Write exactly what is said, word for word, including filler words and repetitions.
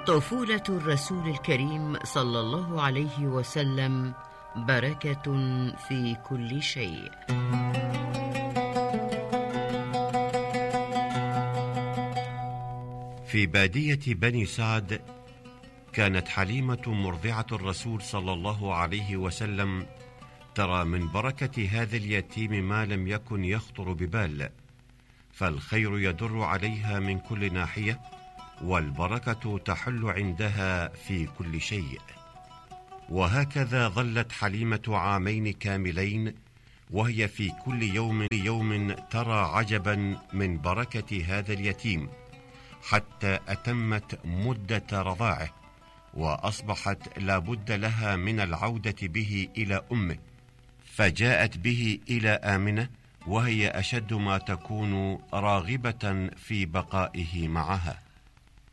طفولة الرسول الكريم صلى الله عليه وسلم بركة في كل شيء. في بادية بني سعد كانت حليمة مرضعة الرسول صلى الله عليه وسلم ترى من بركة هذا اليتيم ما لم يكن يخطر ببال، فالخير يدر عليها من كل ناحية، والبركة تحل عندها في كل شيء. وهكذا ظلت حليمة عامين كاملين وهي في كل يوم يوم ترى عجبا من بركة هذا اليتيم، حتى أتمت مدة رضاعه، وأصبحت لا بد لها من العودة به إلى أمه، فجاءت به إلى آمنة وهي أشد ما تكون راغبة في بقائه معها.